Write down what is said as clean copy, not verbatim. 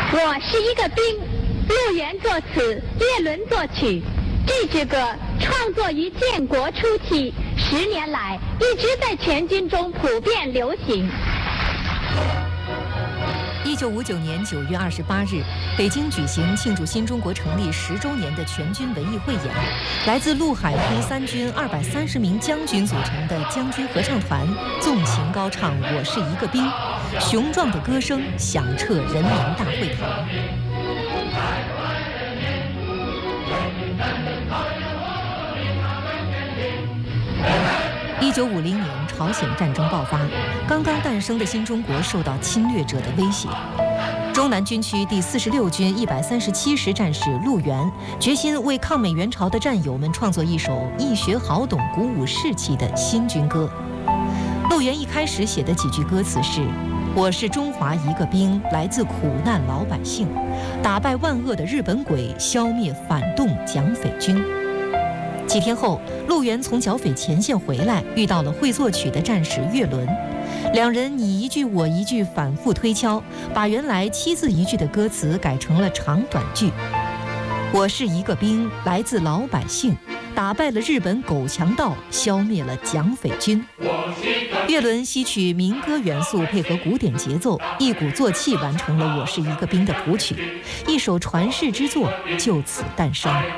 我是一个兵，陆源作词，叶伦作曲。这支歌创作于建国初期，10年来一直在全军中普遍流行。 1959年9月28日，北京举行庆祝新中国成立10周年的全军文艺汇演。来自陆海空三军230名将军组成的将军合唱团纵情高唱《我是一个兵》，雄壮的歌声响彻人民大会堂。1950年，朝鲜战争爆发，刚刚诞生的新中国受到侵略者的威胁。中南军区第46军137师战士陆源决心为抗美援朝的战友们创作一首易学好懂、鼓舞士气的新军歌。陆源一开始写的几句歌词是：我是中华一个兵，来自苦难老百姓，打败万恶的日本鬼，消灭反动蒋匪军。几天后，陆源从剿匪前线回来，遇到了会作曲的战士岳伦，两人你一句我一句反复推敲，把原来7字1句的歌词改成了长短句。我是一个兵，来自老百姓，打败了日本狗强盗，消灭了蒋匪军。岳伦吸取民歌元素，配合古典节奏，一鼓作气完成了《我是一个兵》的谱曲，一首传世之作就此诞生。